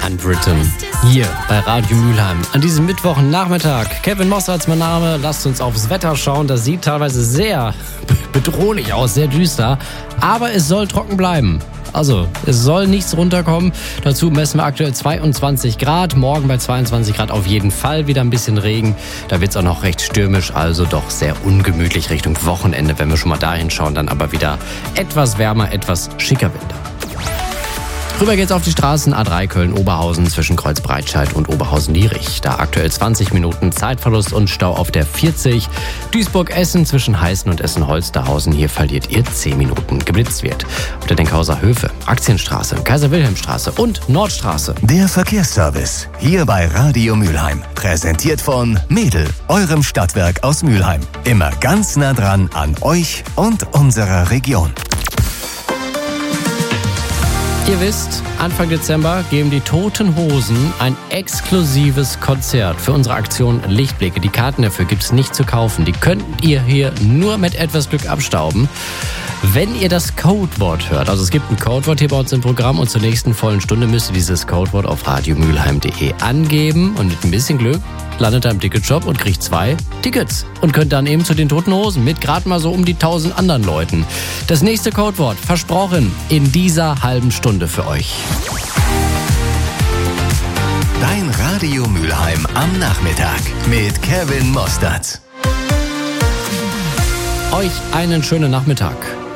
Handwritten hier bei Radio Mülheim. An diesem Mittwochnachmittag. Kevin Mosser ist mein Name. Lasst uns aufs Wetter schauen. Das sieht teilweise sehr bedrohlich aus, sehr düster. Aber es soll trocken bleiben. Also, es soll nichts runterkommen. Dazu messen wir aktuell 22 Grad. Morgen bei 22 Grad auf jeden Fall wieder ein bisschen Regen. Da wird es auch noch recht stürmisch, also doch sehr ungemütlich Richtung Wochenende. Wenn wir schon mal dahin schauen, dann aber wieder etwas wärmer, etwas schicker Winter. Rüber geht's auf die Straßen A3 Köln-Oberhausen zwischen Kreuzbreitscheid und Oberhausen-Lierich. Da aktuell 20 Minuten Zeitverlust und Stau auf der 40. Duisburg-Essen zwischen Heißen und Essen-Holsterhausen. Hier verliert ihr 10 Minuten. Geblitzt wird. Auf der Denkhauser Höfe, Aktienstraße, Kaiser-Wilhelm-Straße und Nordstraße. Der Verkehrsservice hier bei Radio Mülheim. Präsentiert von Mädel, eurem Stadtwerk aus Mülheim. Immer ganz nah dran an euch und unserer Region. Ihr wisst, Anfang Dezember geben die Toten Hosen ein exklusives Konzert für unsere Aktion Lichtblicke. Die Karten dafür gibt es nicht zu kaufen. Die könnt ihr hier nur mit etwas Glück abstauben, wenn ihr das Codewort hört. Also es gibt ein Codewort hier bei uns im Programm und zur nächsten vollen Stunde müsst ihr dieses Codewort auf radiomülheim.de angeben und mit ein bisschen Glück landet ihr im Ticketshop und kriegt 2 Tickets und könnt dann eben zu den Toten Hosen mit gerade mal so um die 1000 anderen Leuten. Das nächste Codewort, versprochen, in dieser halben Stunde für euch. Dein Radio Mülheim am Nachmittag mit Kevin Mostert. Euch einen schönen Nachmittag.